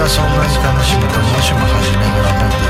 そんなに楽しむともしも初めからもっと